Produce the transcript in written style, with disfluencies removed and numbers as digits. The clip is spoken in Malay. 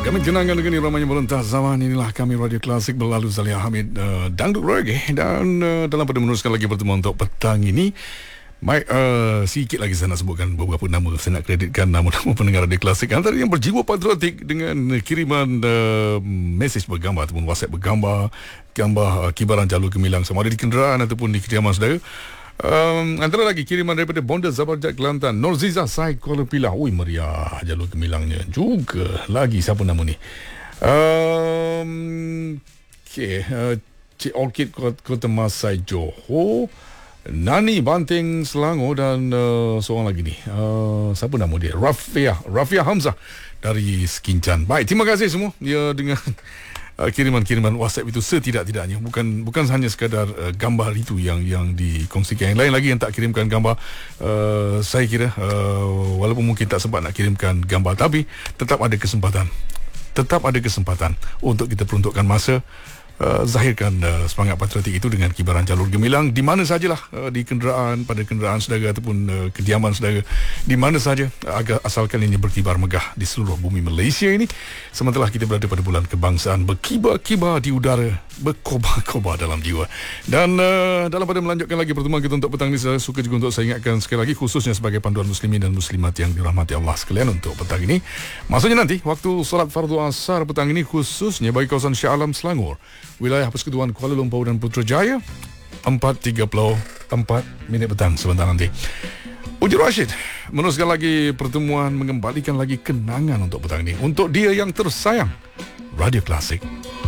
Kami kenangan dengan ramainya merentas zaman. Inilah kami Radio Klasik berlalu Zalia Hamid Dangdut Reggae. Dan dalam pada meneruskan lagi pertemuan untuk petang ini, baik, sikit lagi saya nak sebutkan beberapa nama. Saya nak kreditkan nama-nama pendengar Radio Klasik antara yang berjiwa patriotik dengan kiriman mesej bergambar ataupun WhatsApp bergambar, gambar kibaran jalur gemilang sama ada di kenderaan ataupun di kediaman saudara. Antara lagi kiriman daripada Bonda Zabarjat Kelantan, Norziza Sai Kuala Pilah. Ui, meriah jalur gemilangnya juga. Lagi siapa nama ni? Cik Orchid Kota Masai Johor, Nani Banting Selangor dan seorang lagi ni. Siapa nama dia? Rafia Hamzah dari Sekincan. Baik, terima kasih semua ya dengan kiriman-kiriman WhatsApp itu setidak-tidaknya bukan hanya sekadar gambar itu yang dikongsikan. Yang lain lagi yang tak kirimkan gambar, saya kira walaupun mungkin tak sempat nak kirimkan gambar, tapi tetap ada kesempatan untuk kita peruntukkan masa, zahirkan semangat patriotik itu dengan kibaran jalur gemilang di mana sajalah, di kenderaan, pada kenderaan saudara ataupun kediaman saudara, di mana saja, asalkan ini berkibar megah di seluruh bumi Malaysia ini. Sementara kita berada pada bulan kebangsaan, berkibar-kibar di udara, berkobar-kobar dalam jiwa. Dan dalam pada melanjutkan lagi pertemuan kita untuk petang ini, saya suka juga untuk saya ingatkan sekali lagi, khususnya sebagai panduan muslimin dan muslimat yang dirahmati Allah sekalian, untuk petang ini, maksudnya nanti waktu solat fardu asar petang ini, khususnya bagi kawasan Shah Alam Selangor, wilayah Persekutuan Kuala Lumpur dan Putrajaya, 4.34 minit petang sebentar nanti. Uji Rashid meneruskan lagi pertemuan, mengembalikan lagi kenangan untuk petang ini, untuk dia yang tersayang, Radio Klasik.